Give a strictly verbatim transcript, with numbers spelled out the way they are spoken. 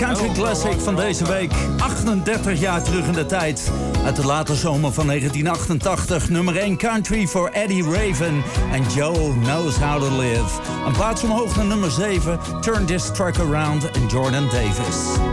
country classic van deze week. achtendertig jaar terug in de tijd. Uit de late zomer van negentien achtentachtig. Nummer één country voor Eddie Raven. En Joe Knows How to Live. Een plaats omhoog naar nummer zeven. Turn This Truck Around en Jordan Davis.